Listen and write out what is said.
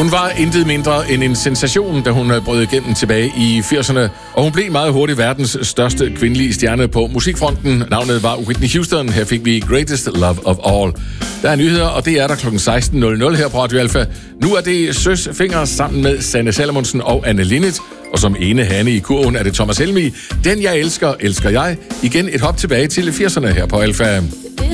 Hun var intet mindre end en sensation, da hun brød igennem tilbage i 80'erne, og hun blev meget hurtigt verdens største kvindelige stjerne på musikfronten. Navnet var Whitney Houston. Her fik vi Greatest Love of All. Der er nyheder, og det er der kl. 16.00 her på Radio Alfa. Nu er det Søs Finger sammen med Sanne Salomonsen og Anne Linnet, og som ene hane i kurven er det Thomas Helmig. Den jeg elsker, elsker jeg. Igen et hop tilbage til 80'erne her på Alfa.